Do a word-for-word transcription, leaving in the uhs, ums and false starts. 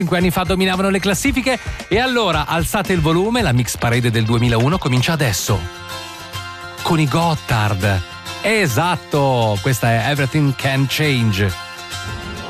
Cinque anni fa dominavano le classifiche e allora alzate il volume, la Mix Parade del duemilauno comincia adesso. Con i Gotthard. Esatto, questa è Everything Can Change.